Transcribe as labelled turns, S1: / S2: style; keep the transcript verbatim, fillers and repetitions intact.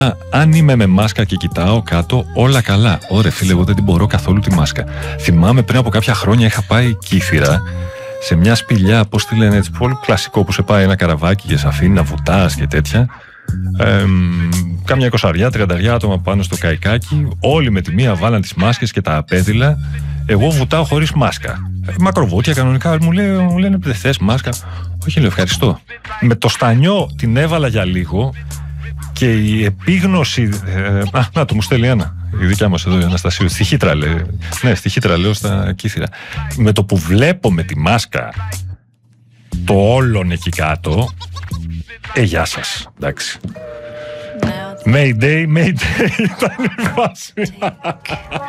S1: Αν είμαι με μάσκα και κοιτάω κάτω, όλα καλά. Ωραία, φίλε, εγώ δεν την μπορώ καθόλου τη μάσκα. Θυμάμαι πριν από κάποια χρόνια είχα πάει Κύθυρα σε μια σπηλιά, πώς τη λένε έτσι, πολύ κλασικό που σε πάει ένα καραβάκι και σε αφήνει να βουτάς και τέτοια. Ε, κάμια εικοσαριά, τριανταριά άτομα πάνω στο καϊκάκι. Όλοι με τη μία βάλαν τις μάσκες και τα απέδιλα. Εγώ βουτάω χωρίς μάσκα. Ε, μακροβούτια κανονικά. Μου, λέει, μου λένε δεν θες μάσκα. Όχι, λέω ευχαριστώ. Με το στανιό την έβαλα για λίγο. Και η επίγνωση. Ε, α, να το μου στέλνει ένα. Η δικιά μας εδώ η Αναστασίου. Στη Χήτρα λέει. Ναι, στη Χήτρα λέω στα Κύθυρα. Με το που βλέπω με τη μάσκα το όλον εκεί κάτω. Ε, γεια σας. Εντάξει. Mayday, Mayday. Ήταν η φάση.